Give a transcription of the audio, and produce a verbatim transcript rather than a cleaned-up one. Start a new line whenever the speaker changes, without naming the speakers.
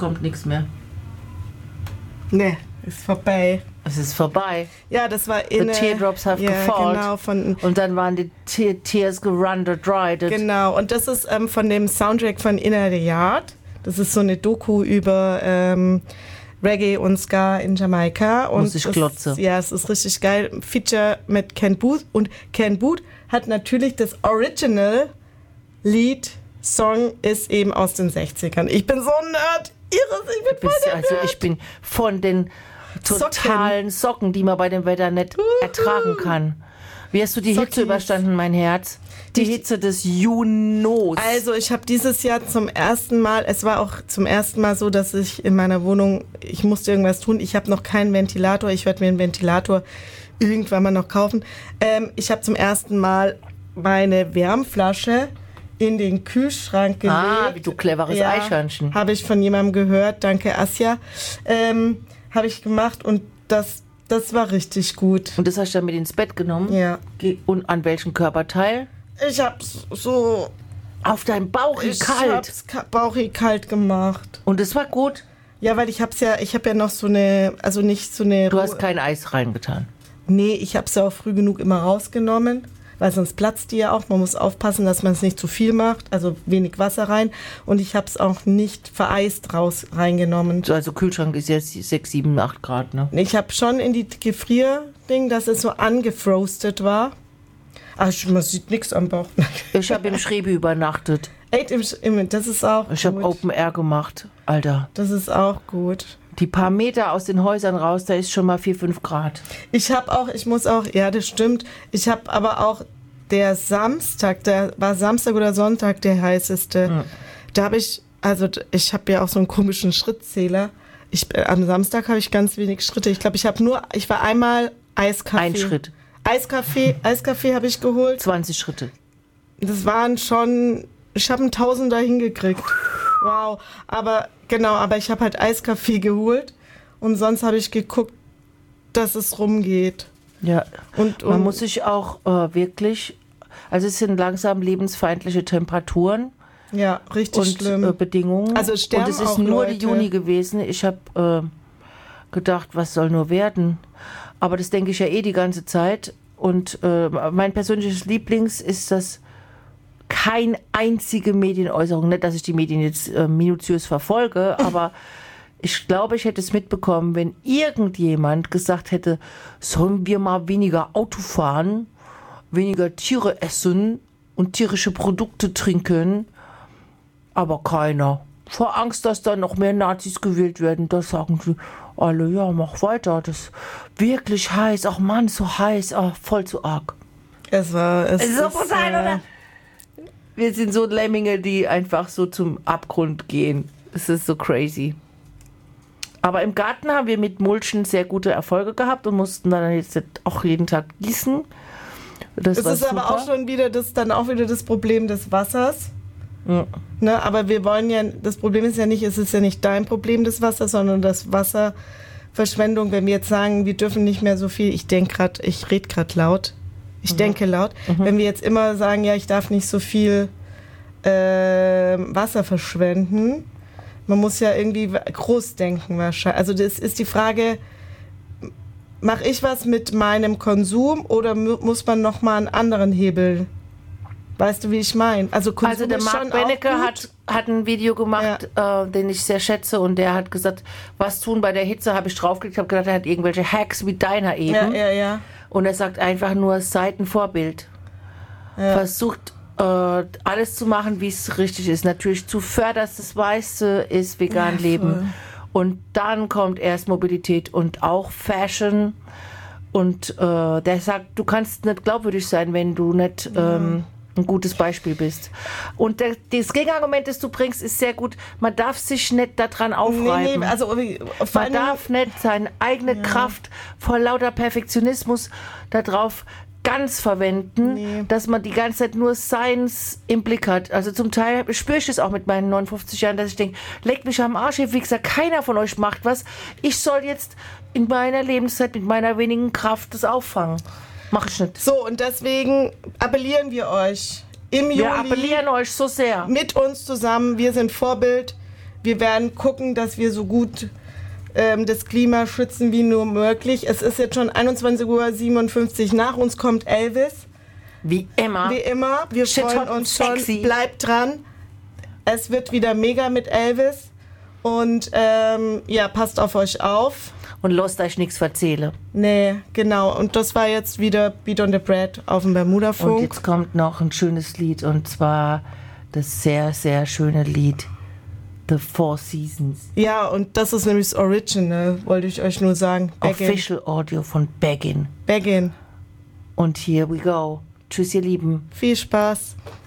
kommt nichts mehr.
Nee, ist vorbei.
Es ist vorbei.
Ja, das war in
The Teardrops have
ja,
gefallen.
Genau, von,
und dann waren die Te- Tears gerundet, dried.
Genau, und das ist ähm, von dem Soundtrack von Inner the Yard. Das ist so eine Doku über ähm, Reggae und Ska in Jamaika. Und
Muss ich glotze.
Ja, es ist richtig geil. Feature mit Ken Booth. Und Ken Booth hat natürlich das Original-Lied, Song ist eben aus den sechzigern. Ich bin so ein Nerd. Irres, ich bin voll der
Also
Nerd.
ich bin von den totalen Socken, Socken die man bei dem Wetter nicht ertragen kann. Wie hast du die
Sockis.
Hitze überstanden, mein Herz? Die
Die-
Hitze des Junos.
Also ich habe dieses Jahr zum ersten Mal, es war auch zum ersten Mal so, dass ich in meiner Wohnung, ich musste irgendwas tun. Ich habe noch keinen Ventilator. Ich werde mir einen Ventilator irgendwann mal noch kaufen. Ähm, ich habe zum ersten Mal meine Wärmflasche in den Kühlschrank gelegt.
Ah, wie du cleveres Eichhörnchen.
Habe ich von jemandem gehört. Danke, Asja. Ähm, habe ich gemacht und das, das war richtig gut.
Und das hast du dann mit ins Bett genommen?
Ja.
Ge- Und an welchem Körperteil?
Ich habe so...
Auf deinem Bauch
Ich
kalt.
hab's ka- bauchig kalt gemacht.
Und es war gut.
Ja, weil ich hab's ja, ich habe ja noch so eine, also nicht so eine...
Du
Ruhe-
hast kein Eis reingetan.
Nee, ich hab's ja auch früh genug immer rausgenommen, weil sonst platzt die ja auch. Man muss aufpassen, dass man es nicht zu viel macht, also wenig Wasser rein. Und ich hab's auch nicht vereist raus reingenommen.
So, also Kühlschrank ist jetzt sechs, sieben, acht Grad, ne?
Ich habe schon in die Gefrierding, dass es so angefrostet war. Ach, man sieht nichts am Bauch.
Ich habe im Schrebi übernachtet.
Ey, im, im, das ist auch
Ich habe
gut.
Open Air gemacht. Alter,
Das ist auch gut.
die paar Meter aus den Häusern raus, da ist schon mal vier, fünf Grad.
Ich habe auch, ich muss auch, ja, das stimmt. Ich habe aber auch der Samstag, der war Samstag oder Sonntag der heißeste.
Mhm.
Da habe ich, also ich habe ja auch so einen komischen Schrittzähler. Ich, äh, am Samstag habe ich ganz wenig Schritte. Ich glaube, ich habe nur, ich war einmal Eiskaffee.
Ein Schritt,
Eiskaffee, Eiskaffee habe ich geholt.
zwanzig Schritte.
Das waren schon, ich habe einen Tausender hingekriegt. Wow. Aber genau, aber ich habe halt Eiskaffee geholt und sonst habe ich geguckt, dass es rumgeht.
Ja,
Und, und
man muss sich auch äh, wirklich, also es sind langsam lebensfeindliche Temperaturen
ja, richtig
und
schlimm.
äh, Bedingungen.
Also es sterben
und es ist
auch
nur
Leute.
die Juni gewesen. Ich habe äh, gedacht, was soll nur werden? Aber das denke ich ja eh die ganze Zeit. Und äh, mein persönliches Lieblings ist das kein einzige Medienäußerung. Nicht, dass ich die Medien jetzt äh, minutiös verfolge, aber ich glaube, ich hätte es mitbekommen, wenn irgendjemand gesagt hätte, sollen wir mal weniger Auto fahren, weniger Tiere essen und tierische Produkte trinken. Aber keiner. Vor Angst, dass da noch mehr Nazis gewählt werden, da sagen sie alle, ja, mach weiter. Das ist wirklich heiß. Ach Mann, so heiß. Ach, voll zu arg.
Es war, es
So
ist,
brutal,
äh,
oder? Wir sind so Lemminge, die einfach so zum Abgrund gehen. Es ist so crazy. Aber im Garten haben wir mit Mulchen sehr gute Erfolge gehabt und mussten dann jetzt auch jeden Tag gießen. Das
Es
war
ist aber
super.
auch schon wieder das, dann auch wieder das Problem des Wassers.
Ja.
Ne, aber wir wollen ja, das Problem ist ja nicht, es ist ja nicht dein Problem, das Wasser, sondern das Wasserverschwendung. Wenn wir jetzt sagen, wir dürfen nicht mehr so viel, ich denke gerade, ich rede gerade laut, ich
Mhm.
denke laut,
Mhm.
wenn wir jetzt immer sagen, ja, ich darf nicht so viel äh, Wasser verschwenden, man muss ja irgendwie groß denken wahrscheinlich. Also das ist die Frage, mache ich was mit meinem Konsum oder mu- muss man nochmal einen anderen Hebel? Weißt du, wie ich meine? Also, Konsum
Also der
ist
Marc
schon
Benecke
auch gut.
hat, hat ein Video gemacht, äh, den ich sehr schätze, und der hat gesagt, was tun bei der Hitze, habe ich draufgeklickt, habe gedacht, er hat irgendwelche Hacks wie deiner eben.
Ja, ja, ja.
Und er sagt einfach nur, seid ein Vorbild.
Ja.
Versucht äh, alles zu machen, wie es richtig ist. Natürlich zuvörderst das Meiste ist vegan
Ja,
leben.
voll.
Und dann kommt erst Mobilität und auch Fashion. Und äh, der sagt, du kannst nicht glaubwürdig sein, wenn du nicht ähm, ein gutes Beispiel bist. Und der, das Gegenargument, das du bringst, ist sehr gut. Man darf sich nicht daran aufreiben.
Nee, nee, also vor
Man
allem,
darf nicht seine eigene Kraft vor lauter Perfektionismus darauf ganz verwenden,
Nee.
dass man die ganze Zeit nur Science im Blick hat. Also zum Teil spüre ich es auch mit meinen neunundfünfzig Jahren, dass ich denke, leckt mich am Arsch, wie gesagt, keiner von euch macht was. Ich soll jetzt in meiner Lebenszeit mit meiner wenigen Kraft das auffangen. Mach ich nicht.
so, und deswegen appellieren wir euch im Juli
Wir appellieren euch so sehr.
mit uns zusammen. Wir sind Vorbild. wir werden gucken, dass wir so gut ähm, das Klima schützen wie nur möglich. Es ist jetzt schon einundzwanzig Uhr siebenundfünfzig, nach uns kommt Elvis.
Wie immer.
Wie immer, wir
Shit
freuen
hot
uns
sexy.
schon. Bleibt dran. Es wird wieder mega mit Elvis. Und ähm, ja, passt auf euch auf.
Und lasst euch nichts verzählen.
Nee, genau. Und das war jetzt wieder Beat on the Bread auf dem Bermuda-Funk.
Und jetzt kommt noch ein schönes Lied, und zwar das sehr, sehr schöne Lied The Four Seasons.
Ja, und das ist nämlich das Original, wollte ich euch nur sagen. Baggin.
Official Audio von Baggin.
Baggin.
Und here we go. Tschüss, ihr Lieben.
Viel Spaß.